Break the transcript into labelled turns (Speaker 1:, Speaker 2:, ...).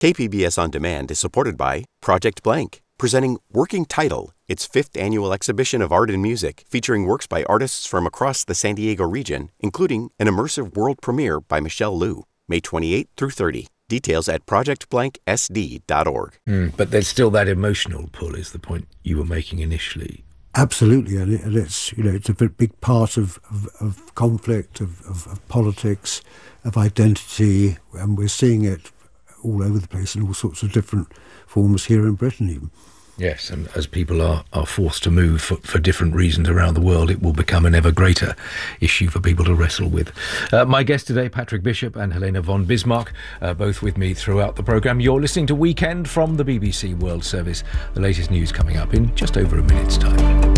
Speaker 1: KPBS On Demand is supported by Project Blank, presenting Working Title, its 5th annual exhibition of art and music featuring works by artists from across the San Diego region, including an immersive world premiere by Michelle Liu, May 28 through 30. Details at projectblanksd.org.
Speaker 2: But there's still that emotional pull, is the point you were making initially.
Speaker 3: Absolutely, and it's it's a big part of conflict, of politics, of identity, and we're seeing it all over the place in all sorts of different forms here in Britain even.
Speaker 2: Yes, and as people are forced to move for different reasons around the world, it will become an ever greater issue for people to wrestle with. My guests today, Patrick Bishop and Helena von Bismarck, both with me throughout the programme. You're listening to Weekend from the BBC World Service. The latest news coming up in just over a minute's time.